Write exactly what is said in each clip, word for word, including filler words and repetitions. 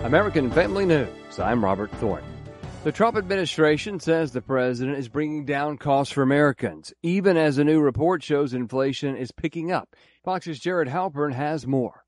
American Family News, I'm Robert Thornton. The Trump administration says the president is bringing down costs for Americans, even as a new report shows inflation is picking up. Fox's Jared Halpern has more.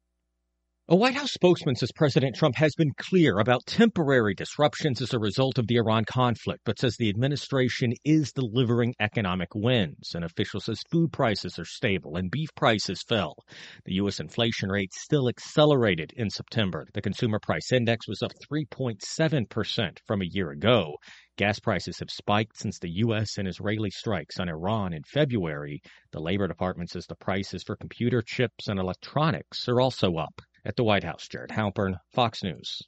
A White House spokesman says President Trump has been clear about temporary disruptions as a result of the Iran conflict, but says the administration is delivering economic wins. An official says food prices are stable and beef prices fell. The U S inflation rate still accelerated in September. The consumer price index was up three point seven percent from a year ago. Gas prices have spiked since the U S and Israeli strikes on Iran in February. The Labor Department says the prices for computer chips and electronics are also up. At the White House, Jared Halpern, Fox News.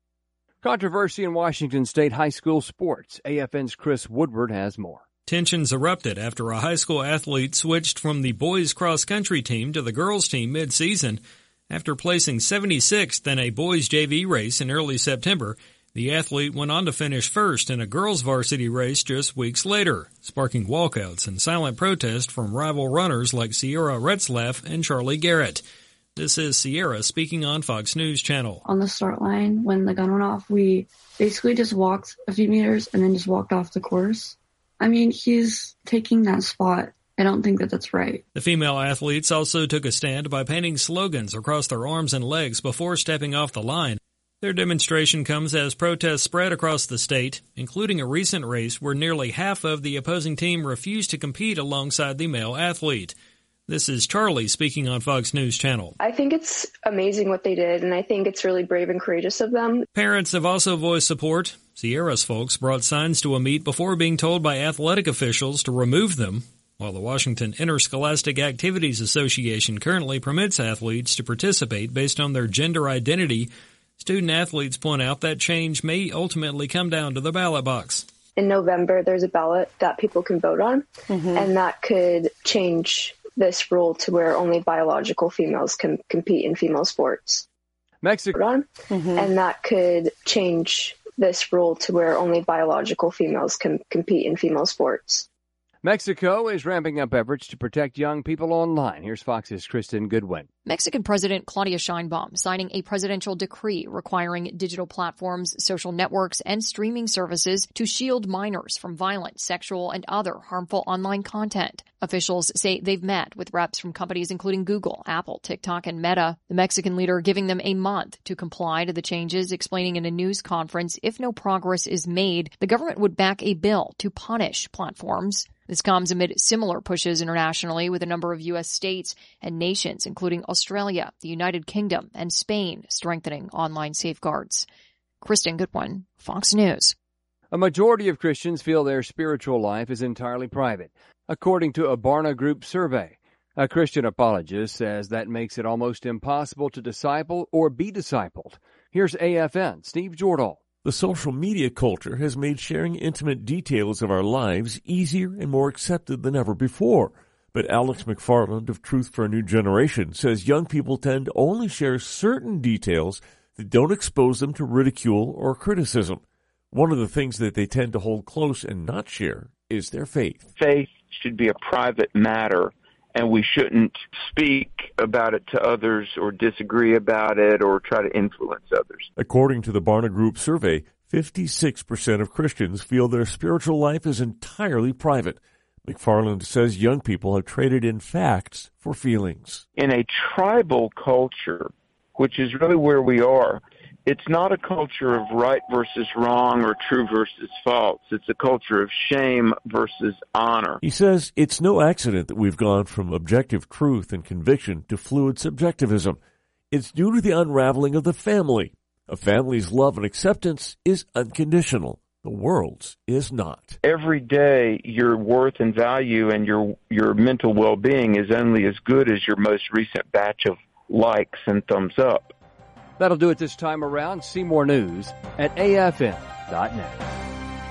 Controversy in Washington State high school sports. A F N's Chris Woodward has more. Tensions erupted after a high school athlete switched from the boys cross-country team to the girls team mid-season. After placing seventy-sixth in a boys J V race in early September, the athlete went on to finish first in a girls varsity race just weeks later, sparking walkouts and silent protest from rival runners like Sierra Retzlaff and Charlie Garrett. This is Sierra speaking on Fox News Channel. On the start line, when the gun went off, we basically just walked a few meters and then just walked off the course. I mean, he's taking that spot. I don't think that that's right. The female athletes also took a stand by painting slogans across their arms and legs before stepping off the line. Their demonstration comes as protests spread across the state, including a recent race where nearly half of the opposing team refused to compete alongside the male athlete. This is Charlie speaking on Fox News Channel. I think it's amazing what they did, and I think it's really brave and courageous of them. Parents have also voiced support. Sierra's folks brought signs to a meet before being told by athletic officials to remove them, while the Washington Interscholastic Activities Association currently permits athletes to participate based on their gender identity. Student athletes point out that change may ultimately come down to the ballot box. In November, there's a ballot that people can vote on, mm-hmm. and that could change this rule to where only biological females can compete in female sports. Mexico. Mm-hmm. And that could change this rule to where only biological females can compete in female sports. Mexico is ramping up efforts to protect young people online. Here's Fox's Kristen Goodwin. Mexican President Claudia Sheinbaum signing a presidential decree requiring digital platforms, social networks, and streaming services to shield minors from violent, sexual, and other harmful online content. Officials say they've met with reps from companies including Google, Apple, TikTok, and Meta. The Mexican leader giving them a month to comply to the changes, explaining in a news conference if no progress is made, the government would back a bill to punish platforms. This comes amid similar pushes internationally with a number of U S states and nations, including Australia, the United Kingdom, and Spain, strengthening online safeguards. Kristen Goodwin, Fox News. A majority of Christians feel their spiritual life is entirely private, according to a Barna Group survey. A Christian apologist says that makes it almost impossible to disciple or be discipled. Here's A F N, Steve Jordahl. The social media culture has made sharing intimate details of our lives easier and more accepted than ever before. But Alex McFarland of Truth for a New Generation says young people tend to only share certain details that don't expose them to ridicule or criticism. One of the things that they tend to hold close and not share is their faith. Faith should be a private matter, and we shouldn't speak about it to others or disagree about it or try to influence others. According to the Barna Group survey, fifty-six percent of Christians feel their spiritual life is entirely private. McFarland says young people have traded in facts for feelings. In a tribal culture, which is really where we are, it's not a culture of right versus wrong or true versus false. It's a culture of shame versus honor. He says it's no accident that we've gone from objective truth and conviction to fluid subjectivism. It's due to the unraveling of the family. A family's love and acceptance is unconditional. The world's is not. Every day, your worth and value and your your mental well-being is only as good as your most recent batch of likes and thumbs up. That'll do it this time around. See more news at A F N dot net.